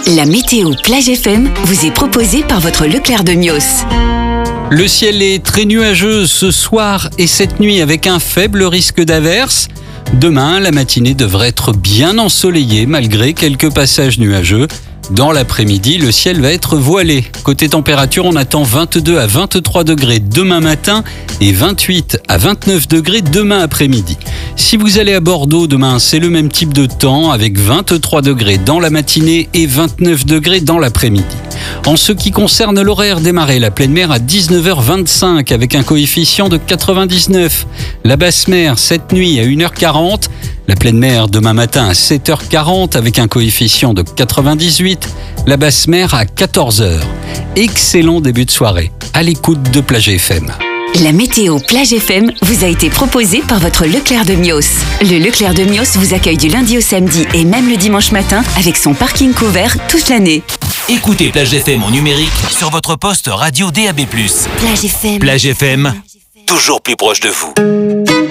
La météo Plage FM vous est proposée par votre Leclerc de Mios. Le ciel est très nuageux ce soir et cette nuit avec un faible risque d'averse. Demain, la matinée devrait être bien ensoleillée malgré quelques passages nuageux. Dans l'après-midi, le ciel va être voilé. Côté température, on attend 22 à 23 degrés demain matin et 28 à 29 degrés demain après-midi. Si vous allez à Bordeaux demain, c'est le même type de temps avec 23 degrés dans la matinée et 29 degrés dans l'après-midi. En ce qui concerne l'horaire démarré, la pleine mer à 19h25 avec un coefficient de 99. La basse mer cette nuit à 1h40. La pleine mer demain matin à 7h40 avec un coefficient de 98. La basse mer à 14h. Excellent début de soirée. À l'écoute de Plage FM. La météo Plage FM vous a été proposée par votre Leclerc de Mios. Le Leclerc de Mios vous accueille du lundi au samedi et même le dimanche matin avec son parking couvert toute l'année. Écoutez Plage FM en numérique sur votre poste radio DAB+. Plage FM. Plage FM, toujours plus proche de vous.